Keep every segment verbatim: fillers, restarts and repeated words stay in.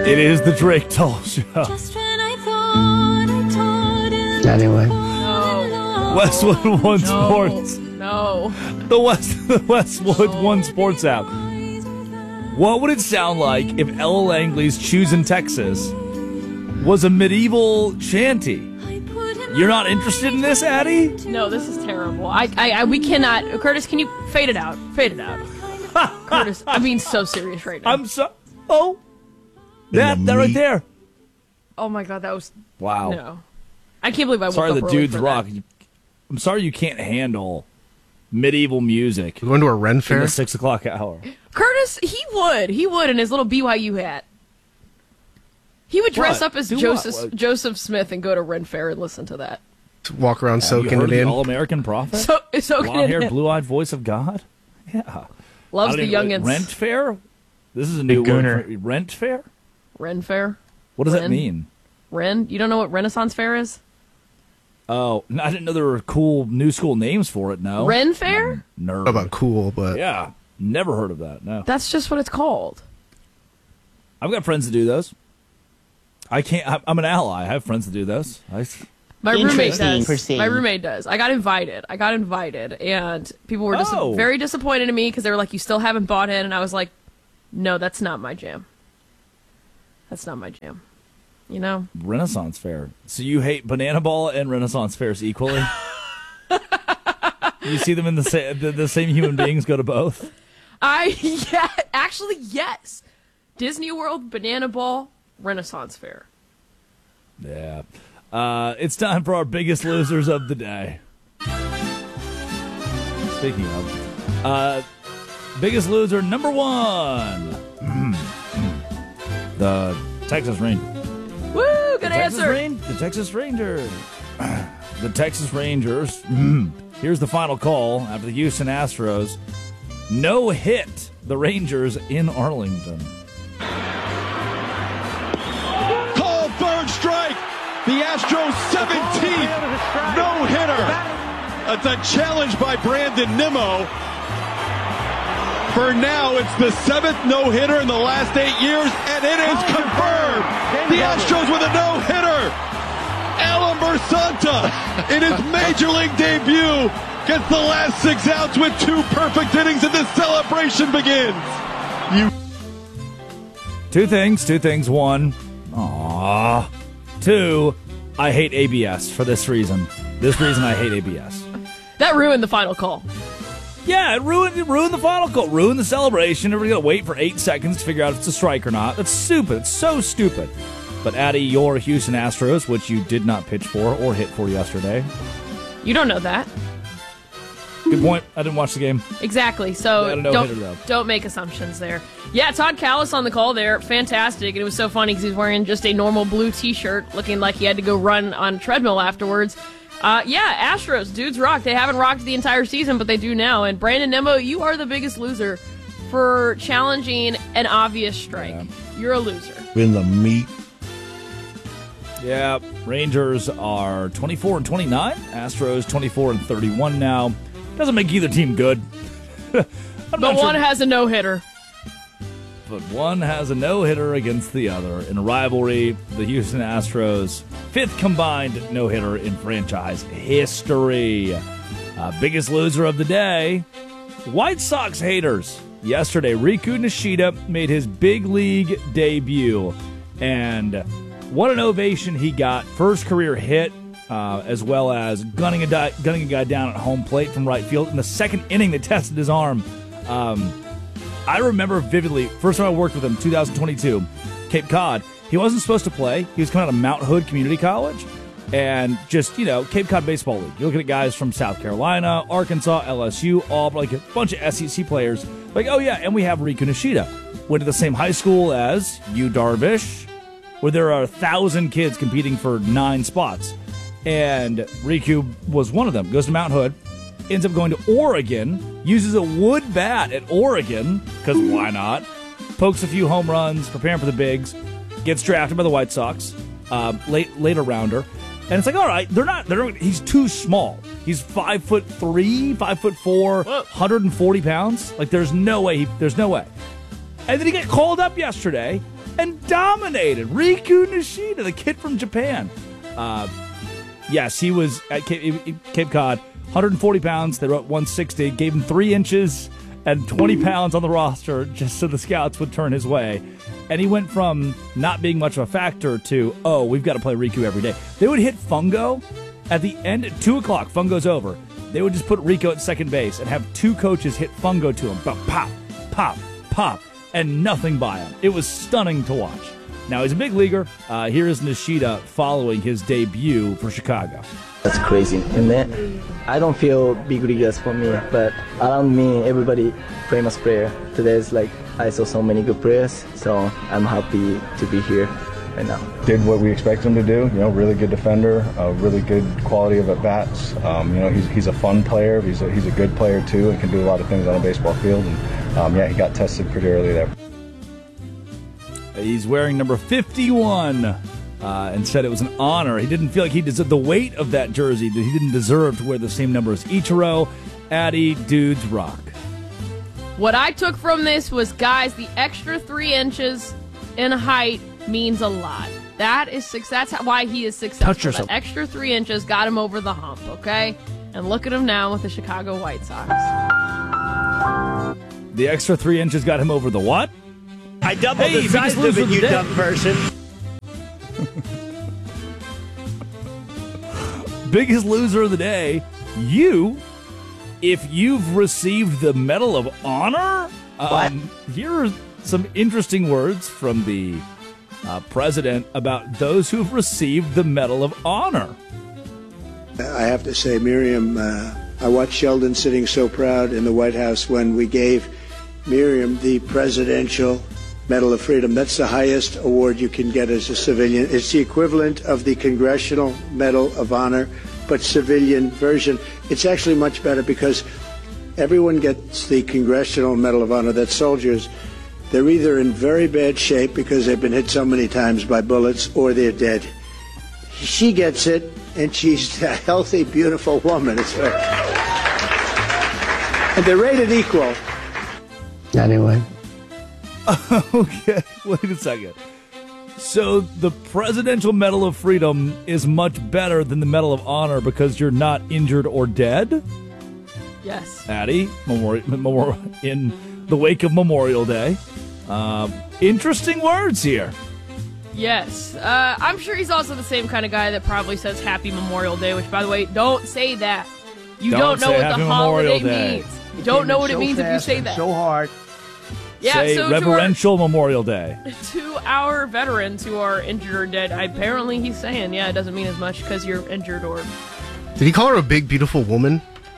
It is the Drake Toll Show. Anyway. No. Westwood One No. Sports. No. The West the Westwood One Sports app. What would it sound like if Ella Langley's Choosing Texas was a medieval shanty? You're not interested in this, Addie? No, this is terrible. I, I, I, we cannot. Curtis, can you fade it out? Fade it out. Curtis, I'm being so serious right now. I'm so. Oh, that that right there. Oh my god, that was. Wow. No, I can't believe I woke Sorry, up the early dudes for rock. that. I'm sorry you can't handle medieval music Going to a Ren in fair? the six o'clock hour. Curtis, he would. He would in his little B Y U hat. He would dress What? up as Do Joseph what? Joseph Smith and go to Ren Fair and listen to that. Walk around Have you soaking heard it of in. the All-American Prophet? So, soaking it Blonde-haired, in. blue-eyed voice of God? Yeah. Loves I the don't even- youngins. Rent fair? This is a new Gooner. word. For, rent fair? Ren Fair. What does that Ren? mean? Ren? You don't know what Renaissance Fair is? Oh, I didn't know there were cool new school names for it, no. Ren Fair? Nerd. How about cool, but Yeah. Never heard of that, no. That's just what it's called. I've got friends that do those. I can't, I'm- I'm an ally. I have friends that do those. I, My roommate Interesting. does. Proceed. My roommate does. I got invited. I got invited, and people were just Oh. very disappointed in me because they were like, "You still haven't bought in," and I was like, "No, that's not my jam. That's not my jam." You know? Renaissance fair. So you hate Banana Ball and Renaissance fairs equally? You see them in the, sa- the the same human beings go to both? I yeah, actually yes. Disney World, Banana Ball, Renaissance Fair. Yeah. Uh, it's time for our biggest losers of the day. Speaking of, uh, biggest loser number one, the Texas Rangers. Woo! Good Texas answer. Ran- the Texas Rangers. The Texas Rangers. Mm. Here's the final call after the Houston Astros no hit the Rangers in Arlington. Call third strike. The Astros seventeenth no-hitter. It's a challenge by Brandon Nimmo. For now, it's the seventh no-hitter in the last eight years, and it is confirmed. The Astros with a no-hitter. Alan Bersanta in his major league debut gets the last six outs with two perfect innings, and the celebration begins. You. Two things, two things. One, aww. Two, I hate A B S for this reason. This reason I hate A B S. That ruined the final call. Yeah, it ruined, it ruined the final call. Ruined the celebration. Everybody got to wait for eight seconds to figure out if it's a strike or not. That's stupid. It's so stupid. But Addie, your Houston Astros, which you did not pitch for or hit for yesterday. You don't know that. Good point. I didn't watch the game. Exactly. They So had a no-hitter, though. don't, don't make assumptions there. Yeah, Todd Callis on the call there. Fantastic. And it was so funny because he was wearing just a normal blue T-shirt, looking like he had to go run on a treadmill afterwards. Uh, yeah, Astros, dudes rock. They haven't rocked the entire season, but they do now. And Brandon Nimmo, you are the biggest loser for challenging an obvious strike. Yeah. You're a loser. In the meat. Yeah, Rangers are twenty-four and twenty-nine. Astros twenty-four and thirty-one now. Doesn't make either team good. I'm But not one sure- has a no-hitter. But one has a no-hitter against the other. In a rivalry, the Houston Astros, fifth combined no-hitter in franchise history. Uh, biggest loser of the day, White Sox haters. Yesterday, Riku Nishida made his big league debut. And what an ovation he got. First career hit, uh, as well as gunning a, di- gunning a guy down at home plate from right field. In the second inning, they tested his arm. Um... I remember vividly, first time I worked with him, two thousand twenty-two, Cape Cod. He wasn't supposed to play. He was coming out of Mount Hood Community College. And just, you know, Cape Cod Baseball League. You're looking at guys from South Carolina, Arkansas, L S U, all like a bunch of S E C players. Like, oh yeah, and we have Riku Nishida. Went to the same high school as Yu Darvish, where there are a thousand kids competing for nine spots. And Riku was one of them. Goes to Mount Hood. Ends up going to Oregon, uses a wood bat at Oregon, because why not? Pokes a few home runs, preparing for the bigs, gets drafted by the White Sox, uh, late later rounder, and it's like, all right, they're not. They're he's too small. He's five foot three, five foot four, one hundred forty pounds. Like there's no way. He, there's no way. And then he got called up yesterday and dominated Riku Nishida, the kid from Japan. Uh, yes, he was at Cape, Cape Cod, one hundred forty pounds. They wrote one sixty, gave him three inches and twenty pounds on the roster just so the scouts would turn his way. And he went from not being much of a factor to, oh, we've got to play Riku every day. They would hit Fungo at the end at two o'clock. Fungo's over. They would just put Rico at second base and have two coaches hit Fungo to him. But pop, pop, pop, and nothing by him. It was stunning to watch. Now, he's a big leaguer. Uh, here is Nishida following his debut for Chicago. That's crazy. And then I don't feel big leaguers for me, but around me, everybody famous player. Today's like I saw so many good players, so I'm happy to be here right now. Did what we expect him to do. You know, really good defender, a really good quality of at bats. Um, you know, he's he's a fun player. He's a, he's a good player too, and can do a lot of things on a baseball field. And um, yeah, he got tested pretty early there. He's wearing number fifty-one uh, and said it was an honor. He didn't feel like he deserved the weight of that jersey, that he didn't deserve to wear the same number as Ichiro. Addy, dudes rock. What I took from this was, guys, the extra three inches in height means a lot. That is success. That's why he is successful. Touch yourself. That extra three inches got him over the hump, okay? And look at him now with the Chicago White Sox. The extra three inches got him over the what? I doubled Hey, the size biggest of it, loser you today. dumb person. Biggest loser of the day, you. If you've received the Medal of Honor, um, here are some interesting words from the uh, president about those who have received the Medal of Honor. I have to say, Miriam, uh, I watched Sheldon sitting so proud in the White House when we gave Miriam the Presidential Medal of Freedom. That's the highest award you can get as a civilian. It's the equivalent of the Congressional Medal of Honor, but civilian version. It's actually much better because everyone gets the Congressional Medal of Honor. That's soldiers. They're either in very bad shape because they've been hit so many times by bullets, or they're dead. She gets it, and she's a healthy, beautiful woman. It's very... And they're rated equal. Anyway. Okay, wait a second. So the Presidential Medal of Freedom is much better than the Medal of Honor because you're not injured or dead? Yes. Addy, memorial, memorial, in the wake of Memorial Day. Uh, interesting words here. Yes. Uh, I'm sure he's also the same kind of guy that probably says Happy Memorial Day, which, by the way, don't say that. You Don't don't, know say what Happy the Memorial holiday Day. means. You don't know what it so means if you fast say and that. So hard. Yeah, Say so reverential Memorial Day. to our, to our veterans who are injured or dead, apparently he's saying, yeah, it doesn't mean as much because you're injured or... Did he call her a big, beautiful woman?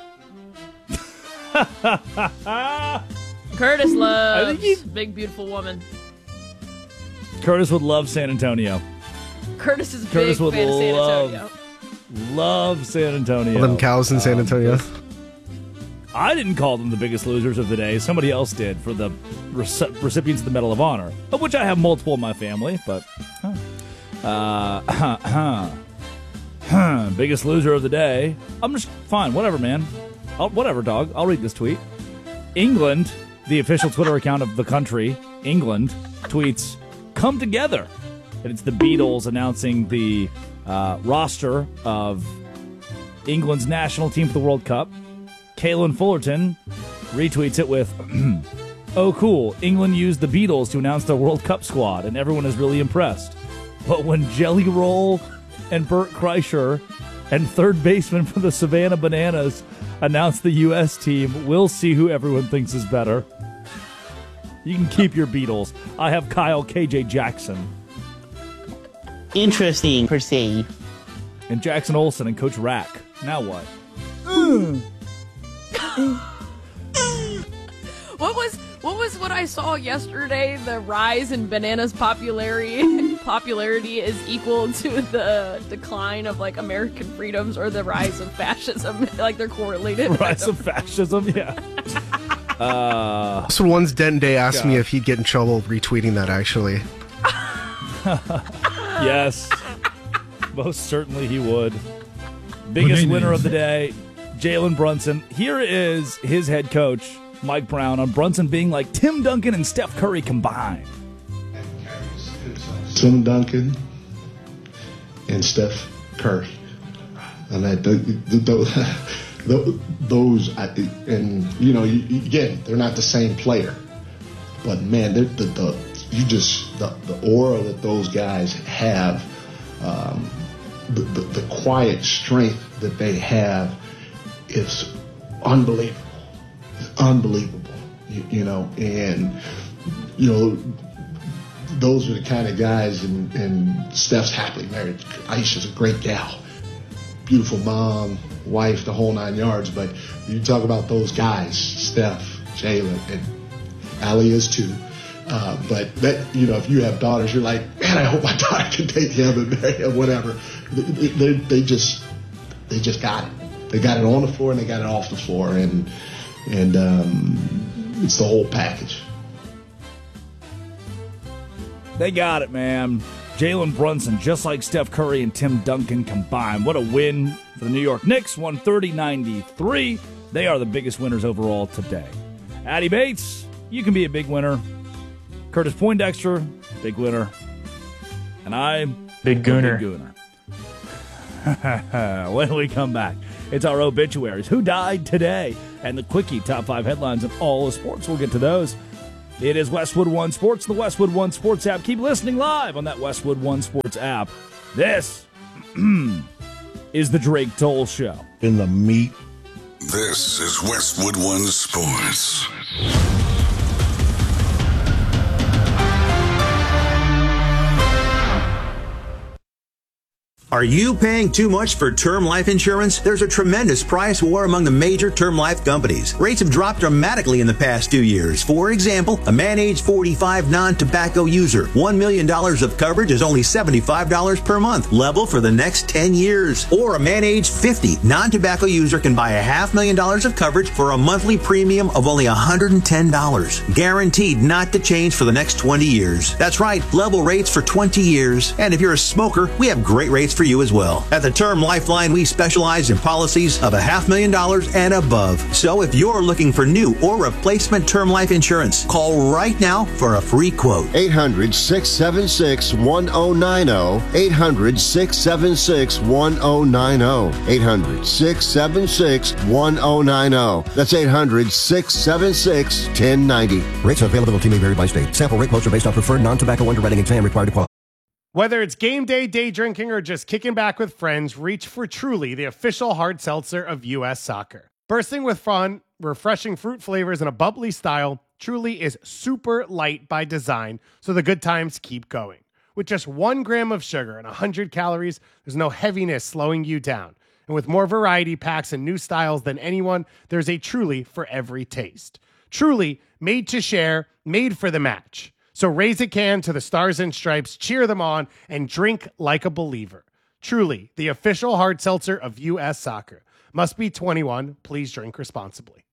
Curtis loves think he- big, beautiful woman. Curtis would love San Antonio. Curtis is a Curtis big would fan of San love- Antonio. Love San Antonio. All them cows in San Um, Antonio. I didn't call them the biggest losers of the day. Somebody else did for the rec- recipients of the Medal of Honor, of which I have multiple in my family, but... Huh. Uh, huh, huh, huh. Biggest loser of the day. I'm just... Fine, whatever, man. I'll, whatever, dog. I'll read this tweet. England, the official Twitter account of the country, England, tweets, "Come together." And it's the Beatles announcing the uh, roster of England's national team for the World Cup. Kaylin Fullerton retweets it with, "Oh, cool. England used the Beatles to announce their World Cup squad, and everyone is really impressed. But when Jelly Roll and Bert Kreischer and third baseman for the Savannah Bananas announced the U S team, we'll see who everyone thinks is better." You can keep your Beatles. I have Kyle K J Jackson. Interesting, per se. And Jackson Olsen and Coach Rack. Now what? What was what was what I saw yesterday? The rise in Bananas' popularity popularity is equal to the decline of like American freedoms or the rise of fascism. Like they're correlated. Rise of fascism? Yeah. Uh, So once Denton Day asked me God. if he'd get in trouble retweeting that, actually. yes. Most certainly he would. Biggest winner of the day, Jalen Brunson. Here is his head coach, Mike Brown, on Brunson being like Tim Duncan and Steph Curry combined. Tim Duncan and Steph Curry. And that those, those and you know, again, they're not the same player, but man, they're the, the you just the, the aura that those guys have, um, the, the the quiet strength that they have is unbelievable. It's unbelievable, you, you know, and you know. Those are the kind of guys, and, and Steph's happily married. Aisha's a great gal, beautiful mom, wife, the whole nine yards. But you talk about those guys, Steph, Jalen, and Allie is too. Uh, but that, you know, if you have daughters, you're like, man, I hope my daughter can take him and marry him, whatever. They, they, they just, they just got it. They got it on the floor and they got it off the floor, and and um, it's the whole package. They got it, man. Jalen Brunson, just like Steph Curry and Tim Duncan combined. What a win for the New York Knicks, one thirty to ninety-three. They are the biggest winners overall today. Addy Bates, you can be a big winner. Curtis Poindexter, big winner. And I, big gooner. Big gooner. When we come back, it's our obituaries. Who died today? And the quickie top five headlines of all the sports. We'll get to those. It is Westwood One Sports, the Westwood One Sports app. Keep listening live on that Westwood One Sports app. This is the Drake Toll Show. In the meat. This is Westwood One Sports. Are you paying too much for term life insurance? There's a tremendous price war among the major term life companies. Rates have dropped dramatically in the past two years. For example, a man age forty-five non-tobacco user, one million dollars of coverage is only seventy-five dollars per month, level for the next ten years. Or a man age fifty non-tobacco user can buy a half million dollars of coverage for a monthly premium of only one hundred ten dollars. Guaranteed not to change for the next twenty years. That's right, level rates for twenty years. And if you're a smoker, we have great rates for you as well. At the Term Lifeline, we specialize in policies of a half million dollars and above. So if you're looking for new or replacement term life insurance, call right now for a free quote. eight hundred, six seven six, one oh nine oh. eight hundred, six seven six, one oh nine oh. eight hundred, six seven six, one oh nine oh. That's eight hundred, six seven six, one oh nine oh. Rates and availability may vary by state. Sample rate quotes are based on preferred non-tobacco underwriting exam required to qualify. Whether it's game day, day drinking, or just kicking back with friends, reach for Truly, the official hard seltzer of U S Soccer. Bursting with fun, refreshing fruit flavors, and a bubbly style, Truly is super light by design, so the good times keep going. With just one gram of sugar and one hundred calories, there's no heaviness slowing you down. And with more variety packs and new styles than anyone, there's a Truly for every taste. Truly, made to share, made for the match. So raise a can to the Stars and Stripes, cheer them on, and drink like a believer. Truly, the official hard seltzer of U S Soccer. Must be twenty-one. Please drink responsibly.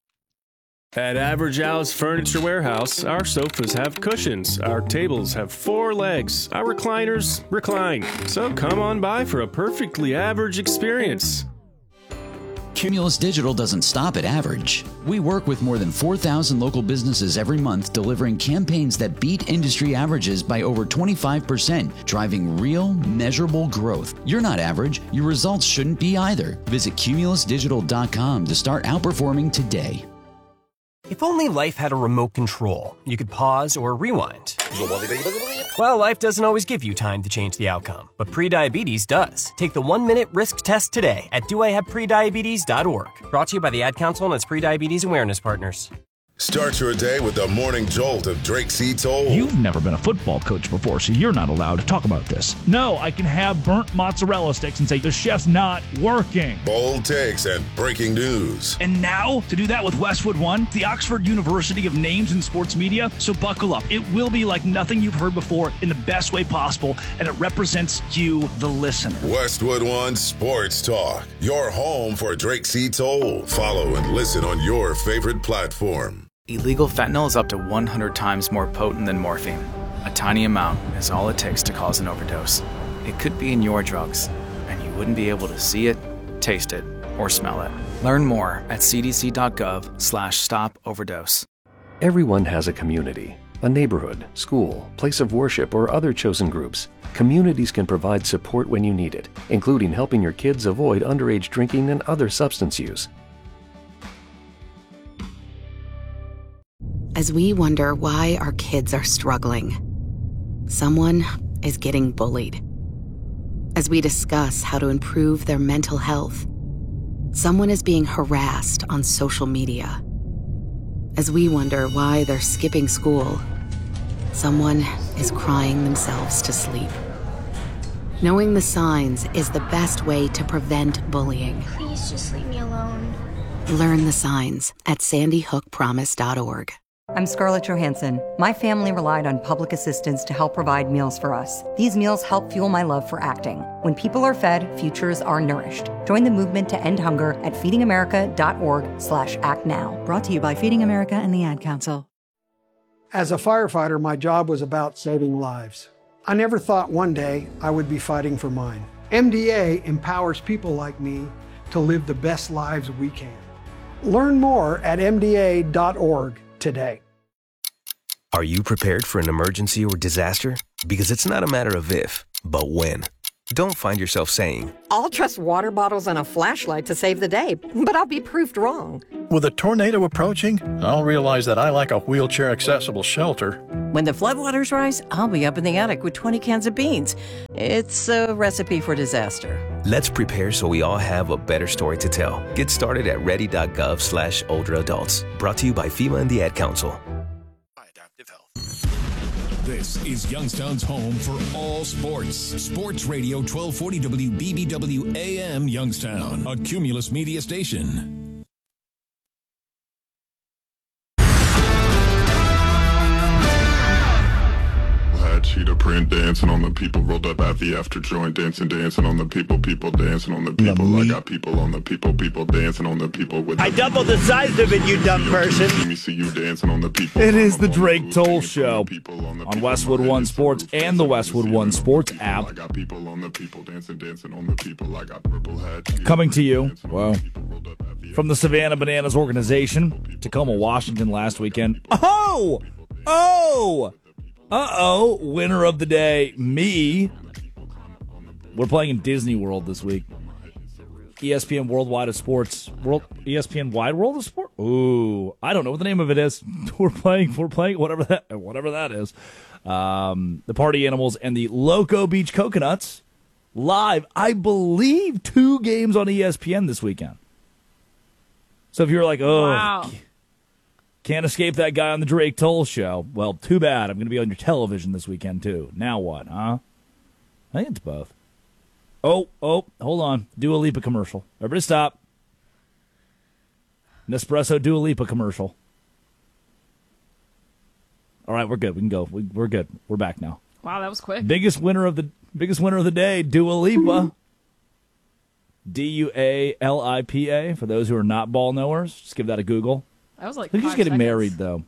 At Average Al's Furniture Warehouse, our sofas have cushions, our tables have four legs, our recliners recline. So come on by for a perfectly average experience. Cumulus Digital doesn't stop at average. We work with more than four thousand local businesses every month, delivering campaigns that beat industry averages by over twenty-five percent, driving real, measurable growth. You're not average. Your results shouldn't be either. Visit cumulus digital dot com to start outperforming today. If only life had a remote control, you could pause or rewind. Well, life doesn't always give you time to change the outcome, but prediabetes does. Take the one-minute risk test today at do I have prediabetes dot org. Brought to you by the Ad Council and its prediabetes awareness partners. Start your day with the morning jolt of Drake C. Toll. You've never been a football coach before, so you're not allowed to talk about this. No, I can have burnt mozzarella sticks and say the chef's not working. Bold takes and breaking news. And now, to do that with Westwood One, the Oxford University of names in sports media, so buckle up. It will be like nothing you've heard before in the best way possible, and it represents you, the listener. Westwood One Sports Talk, your home for Drake C. Toll. Follow and listen on your favorite platform. Illegal fentanyl is up to one hundred times more potent than morphine. A tiny amount is all it takes to cause an overdose. It could be in your drugs, and you wouldn't be able to see it, taste it, or smell it. Learn more at c d c dot gov slash stop overdose. Everyone has a community. a neighborhood, school, place of worship, or other chosen groups, communities can provide support when you need it, including helping your kids avoid underage drinking and other substance use. As we wonder why our kids are struggling, someone is getting bullied. As we discuss how to improve their mental health, someone is being harassed on social media. As we wonder why they're skipping school, someone is crying themselves to sleep. Knowing the signs is the best way to prevent bullying. Please just leave me alone. Learn the signs at sandy hook promise dot org. I'm Scarlett Johansson. My family relied on public assistance to help provide meals for us. These meals help fuel my love for acting. When people are fed, futures are nourished. Join the movement to end hunger at feedingamerica.org slash act now. Brought to you by Feeding America and the Ad Council. As a firefighter, my job was about saving lives. I never thought one day I would be fighting for mine. M D A empowers people like me to live the best lives we can. Learn more at M D A dot org today. Are you prepared for an emergency or disaster? Because it's not a matter of if, but when. Don't find yourself saying, I'll trust water bottles and a flashlight to save the day, but I'll be proved wrong. With a tornado approaching, I'll realize that I lack a wheelchair-accessible shelter. When the floodwaters rise, I'll be up in the attic with twenty cans of beans. It's a recipe for disaster. Let's prepare so we all have a better story to tell. Get started at ready.gov slash older adults. Brought to you by FEMA and the Ad Council. This is Youngstown's home for all sports. Sports Radio twelve forty W B B W A M Youngstown, a Cumulus media station. Cheetah print dancing on the people, rolled up at the after joint, dancing, dancing on the people, people dancing on the people. I got people on the people, people dancing on the people. With I doubled the size of it, you dumb person. Let me see you dancing on the people. It is the Drake Toll Show on Westwood One Sports and the Westwood One Sports app. I got people on the people dancing, dancing on the people. I got purple hat. Coming to you, wow, from the Savannah Bananas organization, Tacoma, Washington, last weekend. Oh, oh. Uh-oh, winner of the day, me. We're playing in Disney World this week. E S P N Worldwide of Sports. World E S P N Wide World of Sport? Ooh, I don't know what the name of it is. We're playing, we're playing whatever that whatever that is. Um, the Party Animals and the Loco Beach Coconuts live, I believe, two games on E S P N this weekend. So if you're like, oh, wow. Can't escape that guy on the Drake Toll Show. Well, too bad. I'm going to be on your television this weekend, too. Now what, huh? I think it's both. Oh, oh, hold on. Dua Lipa commercial. Everybody stop. Nespresso Dua Lipa commercial. All right, we're good. We can go. We, we're good. We're back now. Wow, that was quick. Biggest winner of the biggest winner of the day, Dua Lipa. D U A L I P A. For those who are not ball knowers, just give that a Google. That was like I think five she's getting seconds. married, though.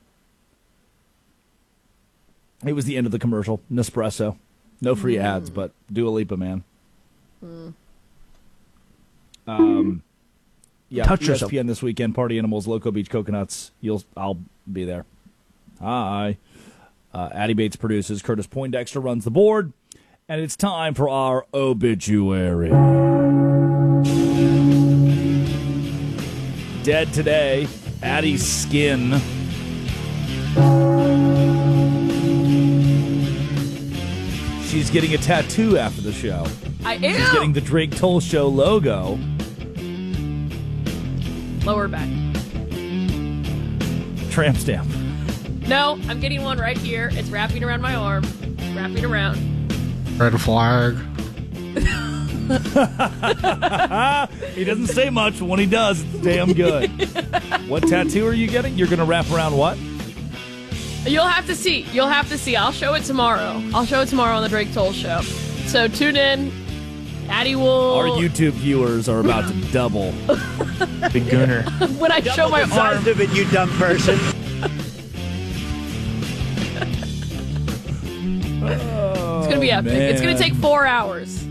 It was the end of the commercial. Nespresso. No free Mm. ads, but Dua Lipa, man. Mm. Um, yeah, Touch E S yourself. P N this weekend, Party Animals, Loco Beach Coconuts. You'll, I'll be there. Hi. Uh, Addie Bates produces. Curtis Poindexter runs the board. And it's time for our obituary. Dead today, Addie's skin. She's getting a tattoo after the show. I am. She's getting the Drake Toll Show logo. Lower back. Tramp stamp. No, I'm getting one right here. It's wrapping around my arm. Wrapping around. Red flag. He doesn't say much, but when he does, it's damn good. What tattoo are you getting? You're going to wrap around what? You'll have to see. You'll have to see. I'll show it tomorrow. I'll show it tomorrow on the Drake Toll Show. So tune in. Addie will... Our YouTube viewers are about to double. Big Gooner. when I show my the size arm. of it, you dumb person. It's going to be epic. It's going to take four hours.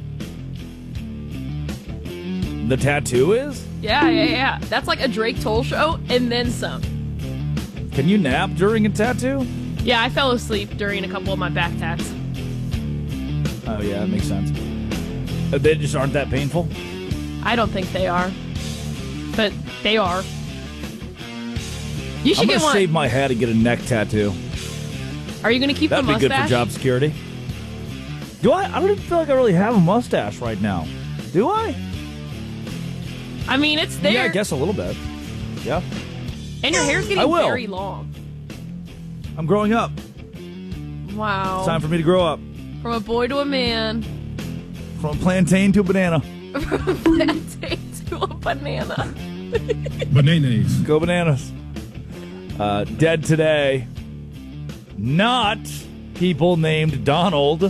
The tattoo is? Yeah, yeah, yeah. That's like a Drake Toll Show and then some. Can you nap during a tattoo? Yeah, I fell asleep during a couple of my back tats. Oh, yeah, that makes sense. They just aren't that painful? I don't think they are. But they are. You should I'm get gonna one. shave my head and get a neck tattoo. Are you going to keep That'd the be mustache? good for job security. Do I? I don't even feel like I really have a mustache right now. Do I? I mean, it's there. Yeah, I guess a little bit. Yeah. And your hair's I getting will. very long. I'm growing up. Wow. It's time for me to grow up. From a boy to a man. From a plantain to a banana. From a plantain to a banana. Bananas. Go bananas. Uh, dead today. Not people named Donald.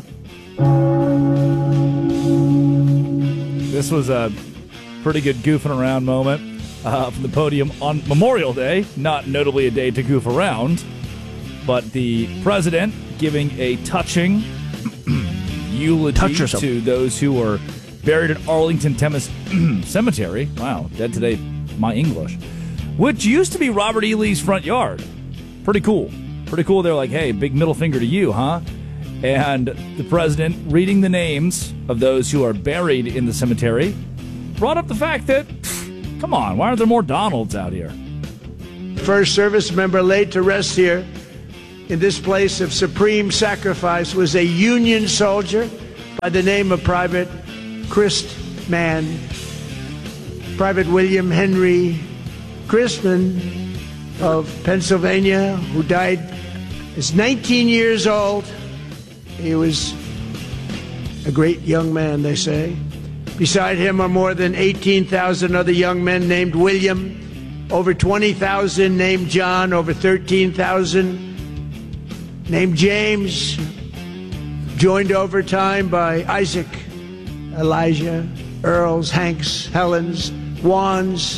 This was a pretty good goofing around moment uh, from the podium on Memorial Day. Not notably a day to goof around, but the president giving a touching eulogy Touch yourself. to those who were buried at Arlington Temis Cemetery. Wow, dead today, my English. Which used to be Robert E. Lee's front yard. Pretty cool. Pretty cool. They're like, hey, big middle finger to you, huh? And the president, reading the names of those who are buried in the cemetery, brought up the fact that, pff, come on, why aren't there more Donalds out here? First service member laid to rest here in this place of supreme sacrifice was a Union soldier by the name of Private Christman. Private William Henry Christman of Pennsylvania, who died as nineteen years old. He was a great young man, they say. Beside him are more than eighteen thousand other young men named William, over twenty thousand named John, over thirteen thousand named James, joined over time by Isaac, Elijah, Earls, Hanks, Helens, Wands,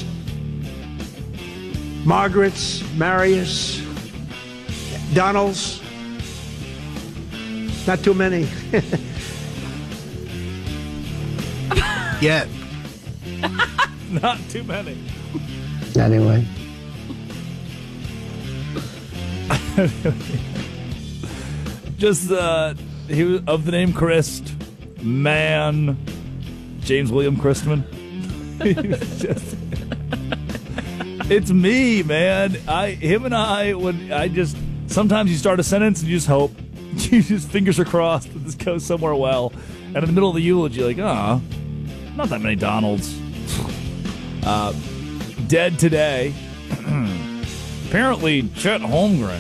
Margarets, Marius, Donalds. Not too many. Yet. Not too many. Anyway. Just uh, he was of the name Christ, man, James William Christman. He was just, it's me, man. I, him, and I. When I just sometimes you start a sentence and you just hope, you just fingers are crossed that this goes somewhere well, and in the middle of the eulogy, you're like, ah, oh, not that many Donalds. Uh, dead today. Apparently, Chet Holmgren.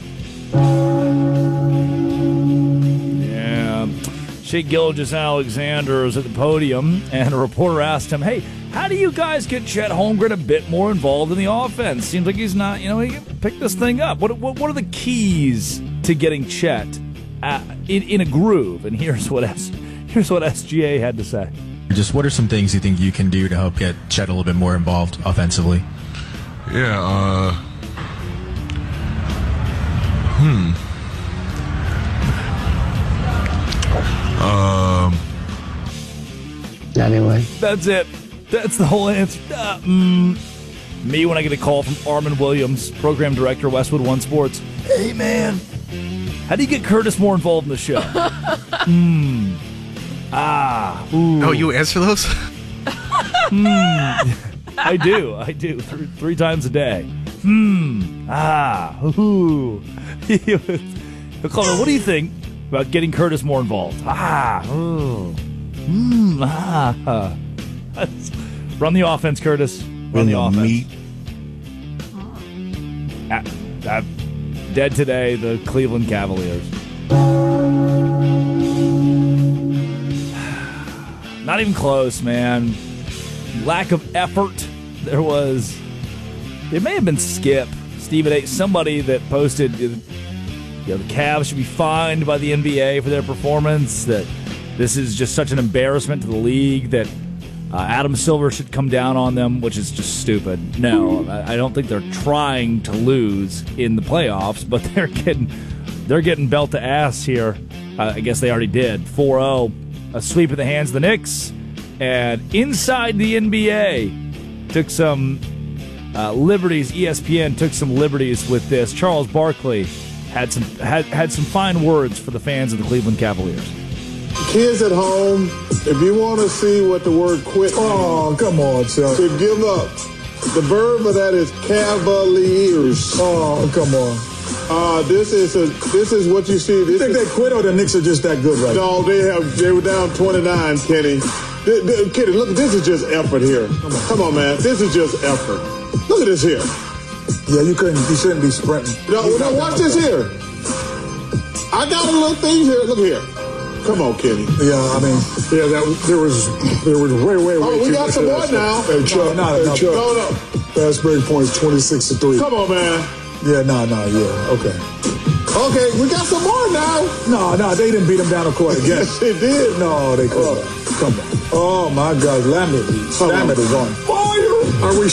Yeah. Shea Gilgeous-Alexander is at the podium, and a reporter asked him, hey, how do you guys get Chet Holmgren a bit more involved in the offense? Seems like he's not, you know, he can pick this thing up. What, what, what are the keys to getting Chet uh, in, in a groove? And here's what, S, here's what S G A had to say. Just what are some things you think you can do to help get Chet a little bit more involved offensively? Yeah, uh... Hmm. Um... Anyway. That's it. That's the whole answer. Uh, mm, me when I get a call from Armin Williams, program director, Westwood One Sports. Hey, man, how do you get Curtis more involved in the show? Hmm. Ah. Ooh. Oh, you answer those? Hmm. I do. I do. Three, three times a day. Hmm. Ah. Ooh. He'll call me, what do you think about getting Curtis more involved? Ah. Ooh. Hmm. Ah. Run the offense, Curtis. Run, Run the, the offense. Meat. Uh, uh, dead today, the Cleveland Cavaliers. Not even close, man. Lack of effort. There was. It may have been Skip, Stephen A. Somebody that posted, you know, the Cavs should be fined by the N B A for their performance. That this is just such an embarrassment to the league. That uh, Adam Silver should come down on them, which is just stupid. No, I, I don't think they're trying to lose in the playoffs, but they're getting they're getting belt to ass here. Uh, I guess they already did. four oh. A sweep of the hands of the Knicks. And inside the N B A, took some uh, liberties. E S P N took some liberties with this. Charles Barkley had some had, had some fine words for the fans of the Cleveland Cavaliers. Kids at home, if you want to see what the word quit means, oh, come on, Chuck. To give up. The verb of that is cavaliers. Oh, come on. Uh, this is a, this is what you see. This you think is, they quit or the Knicks are just that good right now? No, they have they were down twenty-nine, Kenny. They, they, Kenny, look, this is just effort here. Come on. Come on, man. This is just effort. Look at this here. Yeah, you couldn't. You shouldn't be sprinting. No, no, watch this here. I got a little thing here. Look here. Come on, Kenny. Yeah, I mean, yeah, that there was there was way, way, way. Oh, we got some more now. Hey, Chuck, no, no, hey, Chuck. No, no. Fast break points twenty-six to three. Come on, man. Yeah, no, no, yeah, okay. Okay, we got some more now. No, no, they didn't beat them down the court again. Yes, they did. No, they couldn't. Oh, come on. Oh my God, Lambert, Lambert is on fire. Are we?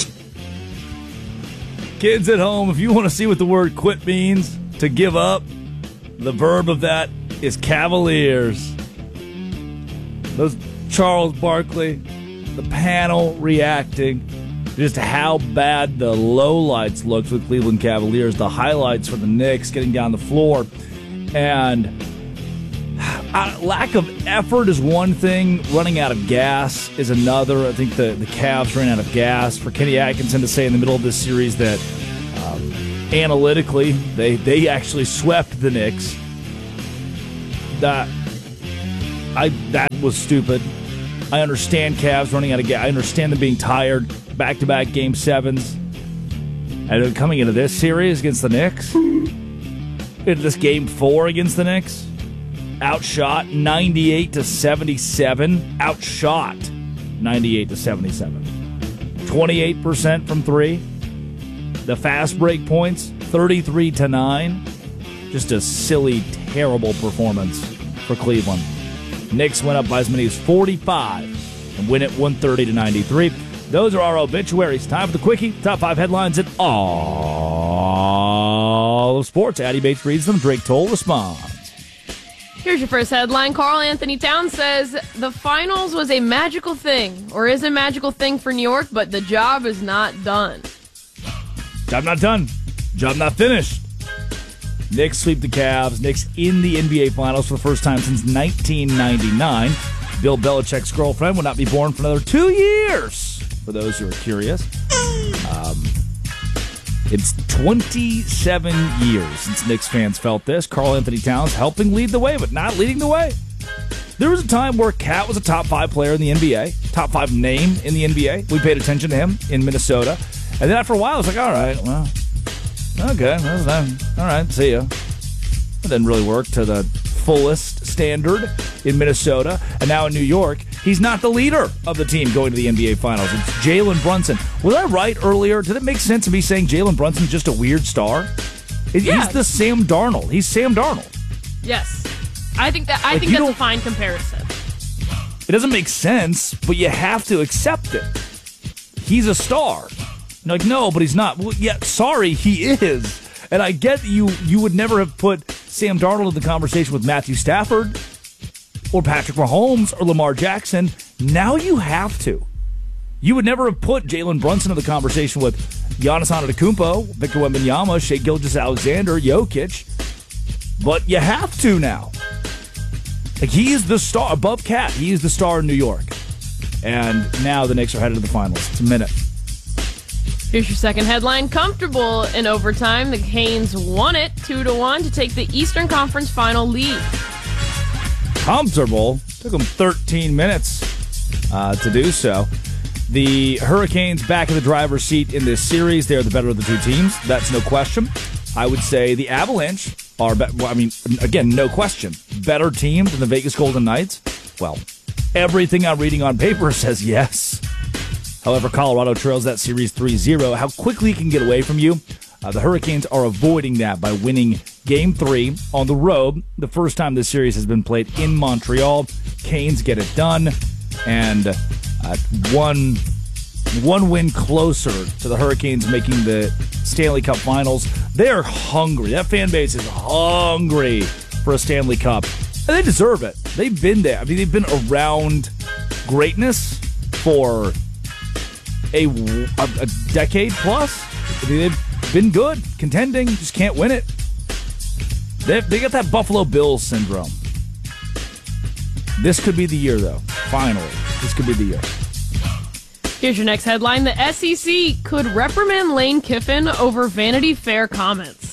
Kids at home, if you want to see what the word quit means, to give up, the verb of that is cavaliers. Those Charles Barkley, the panel reacting, just how bad the lowlights looked for the Cleveland Cavaliers, the highlights for the Knicks getting down the floor. And uh, lack of effort is one thing. Running out of gas is another. I think the, the Cavs ran out of gas. For Kenny Atkinson to say in the middle of this series that um, analytically they, they actually swept the Knicks, that, I, that was stupid. I understand Cavs running out of gas. I understand them being tired. Back-to-back game sevens. And coming into this series against the Knicks, into this game four against the Knicks, outshot ninety-eight to seventy-seven. Outshot ninety-eight to seventy-seven. twenty-eight percent from three. The fast break points, thirty-three to nine. Just a silly, terrible performance for Cleveland. Knicks went up by as many as forty-five and win it one thirty to ninety-three. Those are our obituaries. Time for the Quickie. Top five headlines in all of sports. Addie Bates reads them. Drake Toll responds. Here's your first headline. Karl Anthony Towns says the finals was a magical thing, or is a magical thing for New York, but the job is not done. Job not done. Job not finished. Knicks sweep the Cavs. Knicks in the N B A Finals for the first time since nineteen ninety-nine. Bill Belichick's girlfriend will not be born for another two years. For those who are curious, um, it's twenty-seven years since Knicks fans felt this. Karl Anthony Towns helping lead the way, but not leading the way. There was a time where Cat was a top five player in the N B A, top five name in the N B A. We paid attention to him in Minnesota. And then after a while, it's like, all right, well, okay, that's done. All right, see ya. It didn't really work to the fullest standard in Minnesota. And now in New York, he's not the leader of the team going to the N B A Finals. It's Jalen Brunson. Was I right earlier? Did it make sense to me saying Jalen Brunson's just a weird star? Yeah. He's the Sam Darnold. He's Sam Darnold. Yes. I think that I Like, think you that's a don't- fine comparison. It doesn't make sense, but you have to accept it. He's a star. You're like, no, but he's not. Well, yeah, sorry, he is. And I get that you, you would never have put Sam Darnold in the conversation with Matthew Stafford or Patrick Mahomes or Lamar Jackson. Now you have to. You would never have put Jalen Brunson in the conversation with Giannis Antetokounmpo, Victor Wembanyama, Shai Gilgeous-Alexander, Jokic. But you have to now. Like, he is the star above Cat. He is the star in New York. And now the Knicks are headed to the finals. It's a minute. Here's your second headline. Comfortable in overtime. The Canes won it two to one to take the Eastern Conference final lead. Comfortable. Took them thirteen minutes uh, to do so. The Hurricanes back in the driver's seat in this series. They're the better of the two teams. That's no question. I would say the Avalanche are, be- well, I mean, again, no question. Better team than the Vegas Golden Knights? Well, everything I'm reading on paper says yes. However, Colorado trails that series three zero. How quickly it can get away from you, uh, the Hurricanes are avoiding that by winning Game three on the road. The first time this series has been played in Montreal. Canes get it done, and uh, one, one win closer to the Hurricanes making the Stanley Cup Finals. They're hungry. That fan base is hungry for a Stanley Cup, and they deserve it. They've been there. I mean, they've been around greatness for A, a, a decade plus. I mean, they've been good, contending, just can't win it. They, they got that Buffalo Bills syndrome. This could be the year, though. Finally. This could be the year. Here's your next headline. The S E C could reprimand Lane Kiffin over Vanity Fair comments.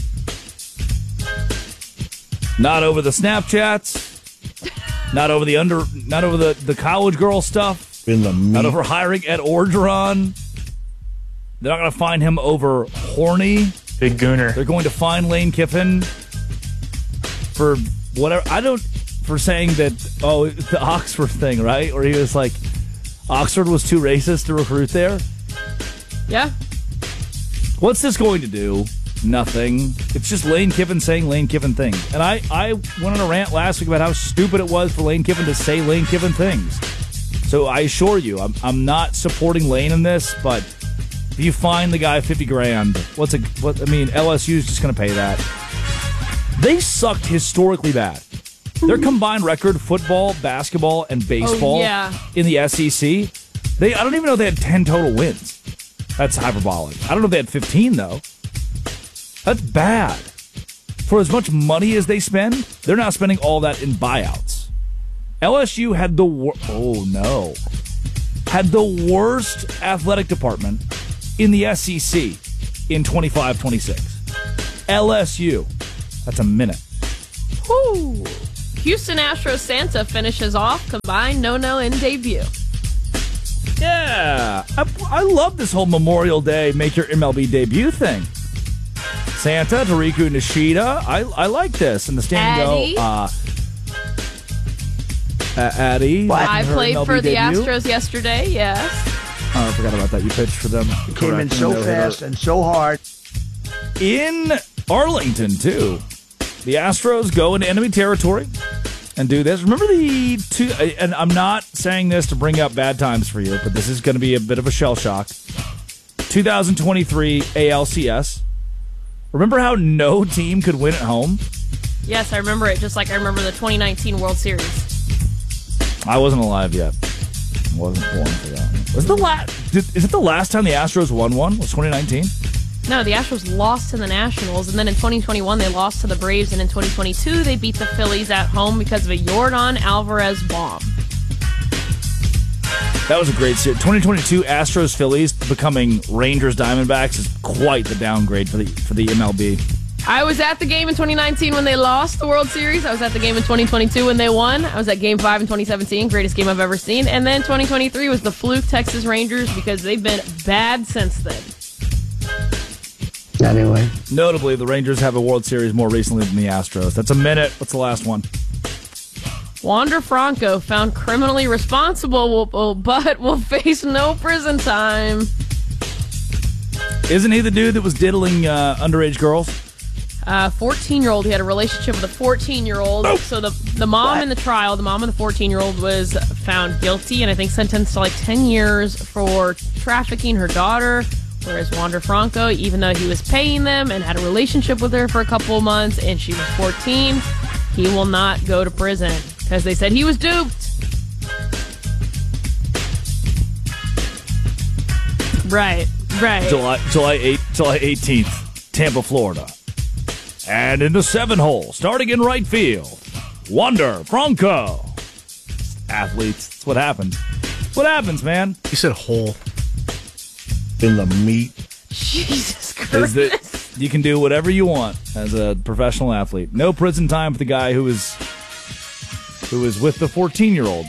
Not over the Snapchats. Not over the under. Not over the, the college girl stuff. In the meat. Not over hiring Ed Orgeron. They're not going to fine him over horny. Big gooner. They're going to fine Lane Kiffin for whatever. I don't. For saying that, oh, the Oxford thing, right? Or he was like, Oxford was too racist to recruit there? Yeah. What's this going to do? Nothing. It's just Lane Kiffin saying Lane Kiffin things. And I, I went on a rant last week about how stupid it was for Lane Kiffin to say Lane Kiffin things. So I assure you, I'm, I'm not supporting Lane in this, but if you fine the guy fifty grand, what's a, what, I mean, L S U is just going to pay that. They sucked historically bad. Their combined record, football, basketball, and baseball oh, yeah. in the S E C, they I don't even know if they had ten total wins. That's hyperbolic. I don't know if they had fifteen, though. That's bad. For as much money as they spend, they're not spending all that in buyouts. L S U had the wor- oh no, had the worst athletic department in the S E C in twenty-five twenty-six. L S U. That's a minute. Woo. Houston Astros Santa finishes off combined no-no in debut. Yeah, I, I love this whole Memorial Day make your M L B debut thing. Santa, Tariku Nishida, I I like this. And the stand Addie. go, uh, uh, Addie. I played for the debut. Astros yesterday, yes. Oh, I forgot about that. You pitched for them. He came in so fast and so hard. In Arlington, too. The Astros go into enemy territory and do this. Remember the two, and I'm not saying this to bring up bad times for you, but this is going to be a bit of a shell shock. twenty twenty-three A L C S. Remember how no team could win at home? Yes, I remember it, just like I remember the twenty nineteen World Series. I wasn't alive yet. I wasn't born for that. Was the la- did, is it the last time the Astros won one? Was twenty nineteen? No, the Astros lost to the Nationals, and then in twenty twenty-one they lost to the Braves, and in twenty twenty-two they beat the Phillies at home because of a Yordan Alvarez bomb. That was a great series. twenty twenty-two Astros Phillies becoming Rangers Diamondbacks is quite the downgrade for the for the M L B. I was at the game in twenty nineteen when they lost the World Series. I was at the game in twenty twenty-two when they won. I was at Game five in twenty seventeen, greatest game I've ever seen. And then twenty twenty-three was the fluke Texas Rangers because they've been bad since then. Anyway. Notably, the Rangers have a World Series more recently than the Astros. That's a minute. What's the last one? Wander Franco found criminally responsible, but will face no prison time. Isn't he the dude that was diddling uh, underage girls? Uh, fourteen-year-old. He had a relationship with a fourteen-year-old. Oh. So the the mom what? in the trial, the mom of the fourteen-year-old was found guilty and I think sentenced to like ten years for trafficking her daughter. Whereas Wander Franco, even though he was paying them and had a relationship with her for a couple of months and she was fourteen, he will not go to prison because they said he was duped. Right, right. July July eighth, July eighteenth, Tampa, Florida. And in the seven hole, starting in right field, Wander Franco. Athletes, that's what happens. What happens, man? He said hole. In the meat. Jesus Christ. Is that you can do whatever you want as a professional athlete. No prison time for the guy who was who was with the fourteen-year-old.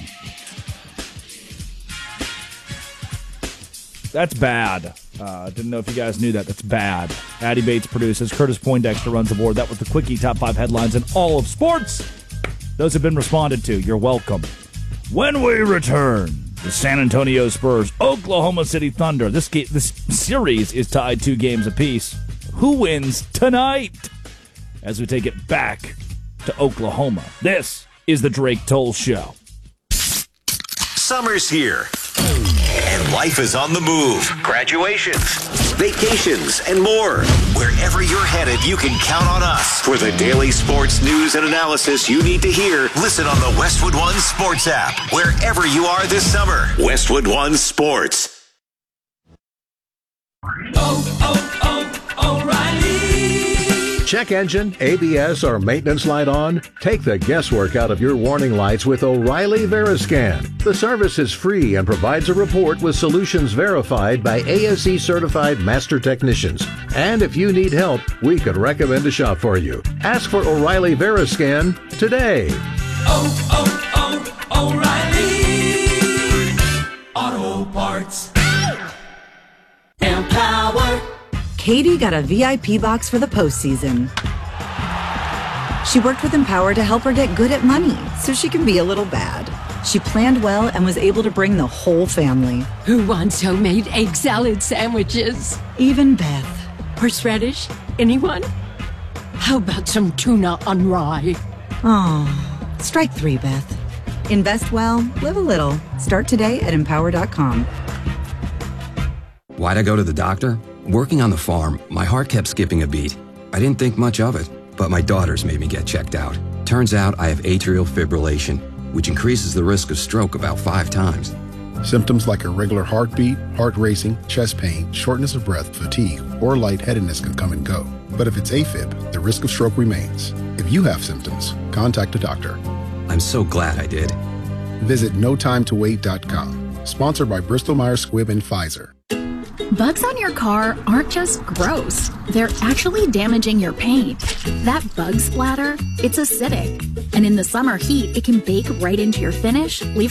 That's bad. Uh, didn't know if you guys knew that. That's bad. Addie Bates produces. Curtis Poindexter runs the board. That was the Quickie Top five headlines in all of sports. Those have been responded to. You're welcome. When we return, the San Antonio Spurs, Oklahoma City Thunder. This ga- this series is tied two games apiece. Who wins tonight? As we take it back to Oklahoma. This is the Drake Toll Show. Summer's here, and life is on the move. Graduations, vacations, and more. Wherever you're headed, you can count on us. For the daily sports news and analysis you need to hear, listen on the Westwood One Sports app. Wherever you are this summer, Westwood One Sports. Oh, oh, oh, O'Reilly. Check engine, A B S, or maintenance light on? Take the guesswork out of your warning lights with O'Reilly Veriscan. The service is free and provides a report with solutions verified by A S E certified master technicians. And if you need help, we could recommend a shop for you. Ask for O'Reilly Veriscan today. Oh, oh, oh, O'Reilly Auto Parts. Empower. Katie got a V I P box for the postseason. She worked with Empower to help her get good at money so she can be a little bad. She planned well and was able to bring the whole family. Who wants homemade egg salad sandwiches? Even Beth. Horseradish? Anyone? How about some tuna on rye? Oh, strike three, Beth. Invest well, live a little. Start today at empower dot com. Why'd I go to the doctor? Working on the farm, my heart kept skipping a beat. I didn't think much of it, but my daughters made me get checked out. Turns out I have atrial fibrillation, which increases the risk of stroke about five times. Symptoms like irregular heartbeat, heart racing, chest pain, shortness of breath, fatigue, or lightheadedness can come and go. But if it's AFib, the risk of stroke remains. If you have symptoms, contact a doctor. I'm so glad I did. Visit no time to wait dot com. Sponsored by Bristol Myers Squibb and Pfizer. Bugs on your car aren't just gross. They're actually damaging your paint. That bug splatter, it's acidic. And in the summer heat, it can bake right into your finish, leaving